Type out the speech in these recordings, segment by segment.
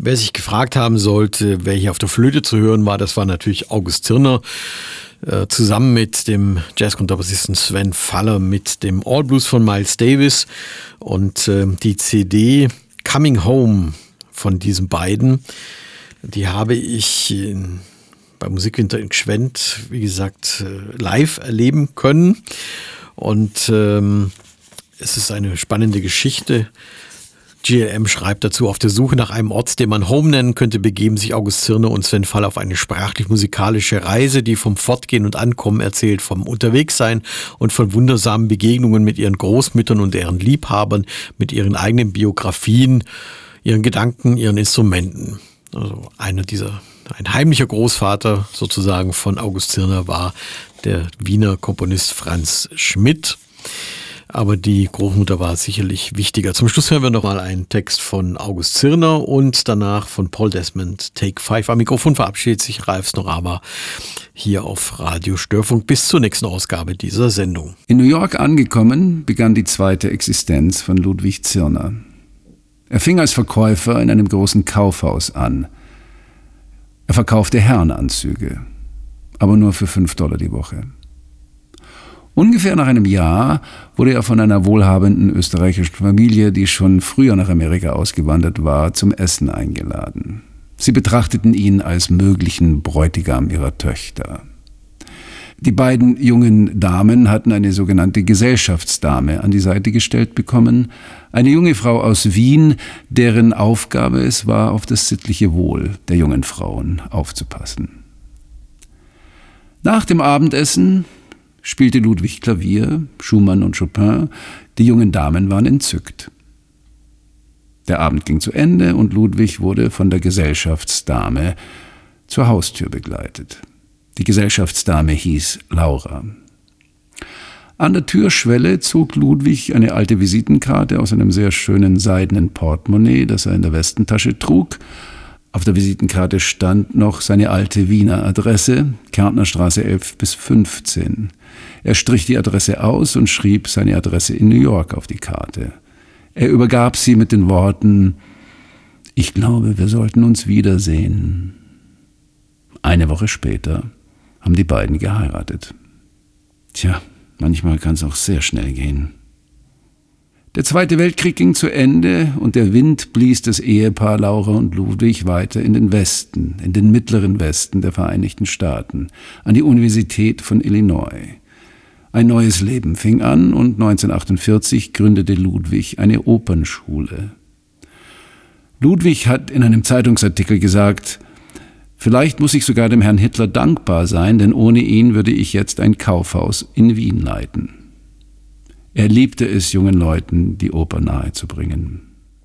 Wer sich gefragt haben sollte, wer hier auf der Flöte zu hören war, das war natürlich August Zirner, zusammen mit dem Jazzkontrabassisten Sven Faller, mit dem All Blues von Miles Davis, und die CD Coming Home von diesen beiden, die habe ich beim Musikwinter in Gschwend, wie gesagt, live erleben können, und es ist eine spannende Geschichte. GLM schreibt dazu: Auf der Suche nach einem Ort, den man Home nennen könnte, begeben sich August Zirner und Sven Faller auf eine sprachlich-musikalische Reise, die vom Fortgehen und Ankommen erzählt, vom Unterwegssein und von wundersamen Begegnungen mit ihren Großmüttern und deren Liebhabern, mit ihren eigenen Biografien, ihren Gedanken, ihren Instrumenten. Also ein heimlicher Großvater sozusagen von August Zirner war der Wiener Komponist Franz Schmidt. Aber die Großmutter war sicherlich wichtiger. Zum Schluss hören wir noch mal einen Text von August Zirner und danach von Paul Desmond, Take 5. Am Mikrofon verabschiedet sich Ralf Snorama hier auf Radio Störfunk bis zur nächsten Ausgabe dieser Sendung. In New York angekommen, begann die zweite Existenz von Ludwig Zirner. Er fing als Verkäufer in einem großen Kaufhaus an. Er verkaufte Herrenanzüge, aber nur für $5 die Woche. Ungefähr nach einem Jahr wurde er von einer wohlhabenden österreichischen Familie, die schon früher nach Amerika ausgewandert war, zum Essen eingeladen. Sie betrachteten ihn als möglichen Bräutigam ihrer Töchter. Die beiden jungen Damen hatten eine sogenannte Gesellschaftsdame an die Seite gestellt bekommen, eine junge Frau aus Wien, deren Aufgabe es war, auf das sittliche Wohl der jungen Frauen aufzupassen. Nach dem Abendessen spielte Ludwig Klavier, Schumann und Chopin. Die jungen Damen waren entzückt. Der Abend ging zu Ende und Ludwig wurde von der Gesellschaftsdame zur Haustür begleitet. Die Gesellschaftsdame hieß Laura. An der Türschwelle zog Ludwig eine alte Visitenkarte aus einem sehr schönen seidenen Portemonnaie, das er in der Westentasche trug. Auf der Visitenkarte stand noch seine alte Wiener Adresse, Kärntnerstraße 11 bis 15. Er strich die Adresse aus und schrieb seine Adresse in New York auf die Karte. Er übergab sie mit den Worten: Ich glaube, wir sollten uns wiedersehen. Eine Woche später haben die beiden geheiratet. Tja, manchmal kann es auch sehr schnell gehen. Der Zweite Weltkrieg ging zu Ende und der Wind blies das Ehepaar Laura und Ludwig weiter in den Westen, in den mittleren Westen der Vereinigten Staaten, an die Universität von Illinois. Ein neues Leben fing an und 1948 gründete Ludwig eine Opernschule. Ludwig hat in einem Zeitungsartikel gesagt: Vielleicht muss ich sogar dem Herrn Hitler dankbar sein, denn ohne ihn würde ich jetzt ein Kaufhaus in Wien leiten. Er liebte es, jungen Leuten die Oper nahezubringen.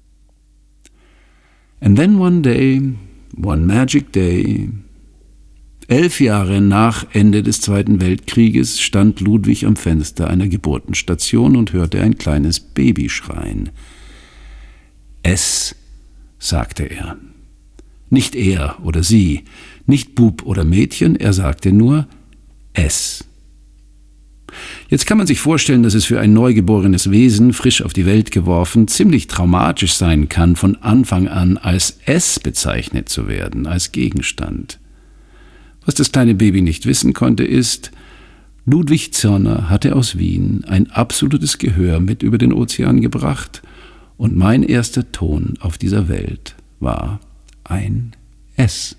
And then one day, one magic day, 11 Jahre nach Ende des Zweiten Weltkrieges stand Ludwig am Fenster einer Geburtenstation und hörte ein kleines Baby schreien. Es, sagte er. Nicht er oder sie, nicht Bub oder Mädchen, er sagte nur es. Jetzt kann man sich vorstellen, dass es für ein neugeborenes Wesen, frisch auf die Welt geworfen, ziemlich traumatisch sein kann, von Anfang an als es bezeichnet zu werden, als Gegenstand. Was das kleine Baby nicht wissen konnte, ist: Ludwig Zirner hatte aus Wien ein absolutes Gehör mit über den Ozean gebracht und mein erster Ton auf dieser Welt war ein S.